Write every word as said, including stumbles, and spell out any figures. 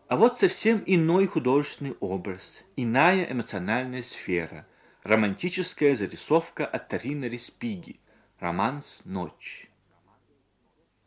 А вот совсем иной художественный образ, иная эмоциональная сфера, романтическая зарисовка от Тарина Респиги, романс «Ночь».